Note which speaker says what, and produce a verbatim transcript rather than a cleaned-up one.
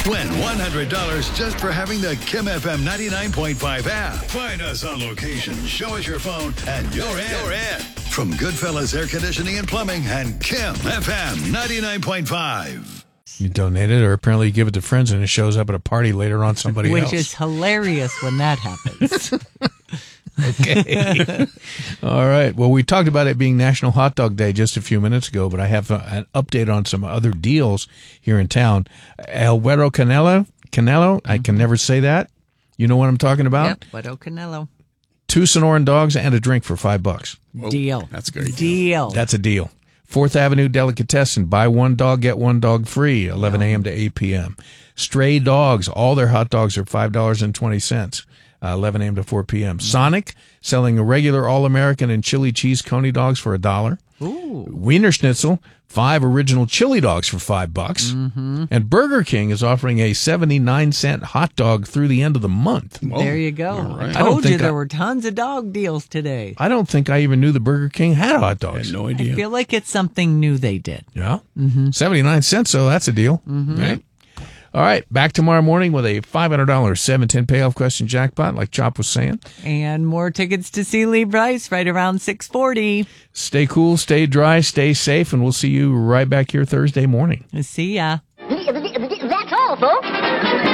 Speaker 1: Win one hundred dollars just for having the Kim F M ninety-nine point five app. Find us on location, show us your phone, and you're in. You're in. From Goodfellas Air Conditioning and Plumbing and Kim F M ninety-nine point five.
Speaker 2: You donate it, or apparently you give it to friends and it shows up at a party later on somebody
Speaker 3: Which
Speaker 2: else.
Speaker 3: is hilarious when that happens.
Speaker 2: Okay. All right. Well, we talked about it being National Hot Dog Day just a few minutes ago, but I have a, an update on some other deals here in town. El Güero Canelo, Canelo, I can never say that. You know what I'm talking about?
Speaker 3: Yep, Guero Canelo.
Speaker 2: Two Sonoran dogs and a drink for five bucks.
Speaker 4: Whoa,
Speaker 3: Deal.
Speaker 4: That's a great
Speaker 3: Deal.
Speaker 2: That's a deal. Fourth Avenue Delicatessen. Buy one dog, get one dog free, eleven a.m. to eight p.m. Stray Dogs. All their hot dogs are five dollars and twenty cents, uh, eleven a.m. to four p.m. Sonic, selling a regular All-American and chili cheese coney dogs for a dollar.
Speaker 3: Ooh.
Speaker 2: Wiener Schnitzel, five original chili dogs for five bucks. Mm-hmm. And Burger King is offering a seventy-nine cent hot dog through the end of the month.
Speaker 4: Whoa.
Speaker 3: There you go.
Speaker 4: All right.
Speaker 3: I
Speaker 2: I don't
Speaker 3: told you
Speaker 2: think
Speaker 3: there
Speaker 2: I-
Speaker 3: were tons of dog deals today.
Speaker 2: I don't think I even knew the Burger King had hot
Speaker 4: I
Speaker 2: dogs.
Speaker 4: had no
Speaker 3: I
Speaker 4: idea.
Speaker 3: feel like it's something new they did.
Speaker 2: Yeah? Mm-hmm. seventy-nine cents, so that's a deal. Mm-hmm. Right? All right, back tomorrow morning with a five hundred dollars seven ten payoff question jackpot, like Chop was saying.
Speaker 3: And more tickets to see Lee Bryce right around six forty.
Speaker 2: Stay cool, stay dry, stay safe, and we'll see you right back here Thursday morning.
Speaker 3: See ya.
Speaker 5: That's all, folks.